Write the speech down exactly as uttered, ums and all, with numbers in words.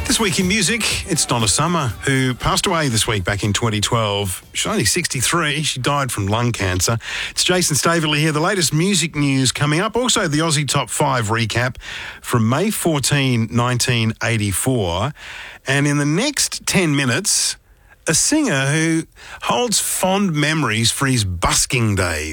This week in music, it's Donna Summer, who passed away this week back in twenty twelve. She's only sixty-three. She died from lung cancer. It's Jason Staveley here. The latest music news coming up. Also, the Aussie Top five recap from May fourteenth, nineteen eighty-four. And in the next ten minutes, a singer who holds fond memories for his busking days.